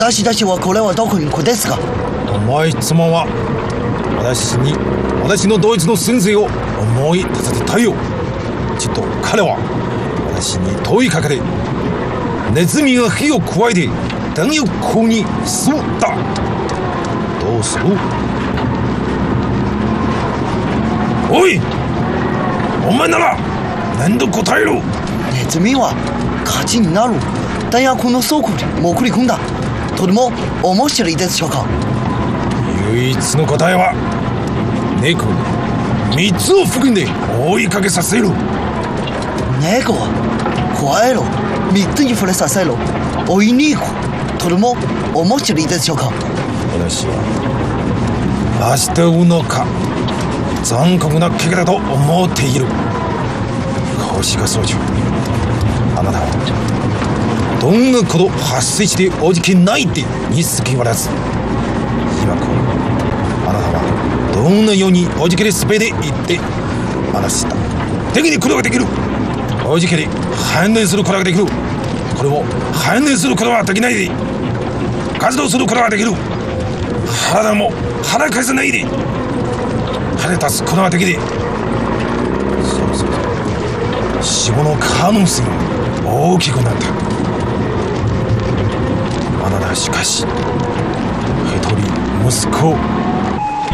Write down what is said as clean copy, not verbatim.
私たちはこれはどこに行くですか？ お前妻は私のドイツの先生を思い出させたいよ。ちょっと彼は私に問いかけて、ネズミが火を加えて弾薬庫に吸った。どうする？おい、お前なら何と答える？ ネズミは火事になる弾薬の倉庫に潜り込んだ。とても面白いでしょうか？ 唯一の答えは猫に3つを含んで追いかけさせる。 猫は怖いろ3つに触れさせろ追いに行く。とても面白いでしょうか？ 私は明日うのか残酷な怪我だと思っている。星が総長、あなたはどんなこと発生しておじけないってにすきわらず、今こあなたはどんなようにおじけで滑り行って話した敵に来ることができる。おじけで反応することができる。これも反応することはできないで活動することができる。体も腹かさないで腹立つことができる。死亡の可能性が大きくなった。あなたはしかし一人息子を